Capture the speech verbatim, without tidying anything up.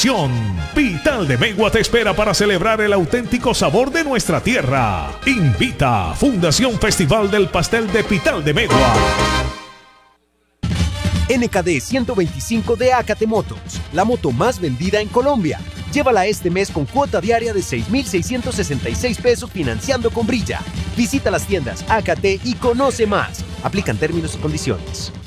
tradición. Pital de Megua te espera para celebrar el auténtico sabor de nuestra tierra. Invita Fundación Festival del Pastel de Pital de Megua. N K D ciento veinticinco de Acate Motos, la moto más vendida en Colombia. Llévala este mes con cuota diaria de seis mil seiscientos sesenta y seis pesos financiando con Brilla. Visita las tiendas Acate y conoce más. Aplican términos y condiciones.